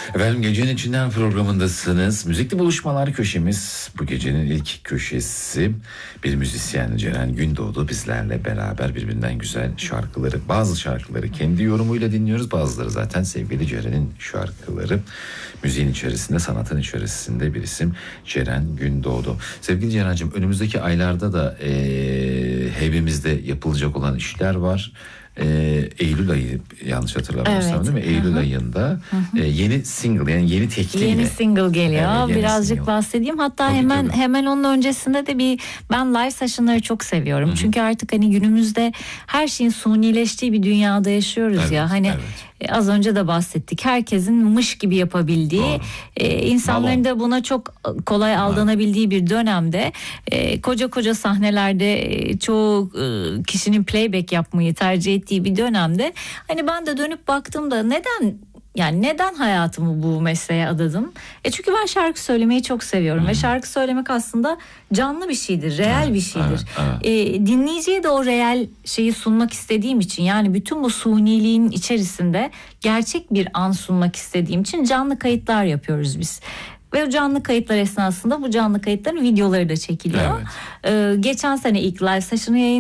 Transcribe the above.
Efendim gecenin içinden programındasınız. Müzikli buluşmalar köşemiz bu gecenin ilk köşesi. Bir müzisyen Ceren Gündoğdu bizlerle beraber birbirinden güzel şarkıları, bazı şarkıları kendi yorumuyla dinliyoruz. Bazıları zaten sevgili Ceren'in şarkıları. Müziğin içerisinde, sanatın içerisinde bir isim Ceren Gündoğdu. Sevgili Ceren'cığım, önümüzdeki aylarda da evimizde yapılacak olan işler var. Eylül ayı, yanlış hatırlamıyorsam, evet, değil mi? Eylül ayında yeni single, yani yeni tekliyle. Yeni single geliyor. Evet, yeni birazcık single bahsedeyim. Hatta tabii. hemen onun öncesinde de ben live session'ları çok seviyorum. Çünkü artık hani günümüzde her şeyin sunileştiği bir dünyada yaşıyoruz, evet, ya. Hani az önce de bahsettik. Herkesin mış gibi yapabildiği, insanların da buna çok kolay aldanabildiği bir dönemde koca sahnelerde çoğu kişinin playback yapmayı tercih ettiği bir dönemde hani ben de dönüp baktığımda neden hayatımı bu mesleğe adadım? Çünkü ben şarkı söylemeyi çok seviyorum ve şarkı söylemek aslında canlı bir şeydir, reel bir şeydir. Dinleyiciye de o reel şeyi sunmak istediğim için, yani bütün bu suniliğin içerisinde gerçek bir an sunmak istediğim için canlı kayıtlar yapıyoruz biz. Ve o canlı kayıtlar esnasında bu canlı kayıtların videoları da çekiliyor. Geçen sene ilk live session'ı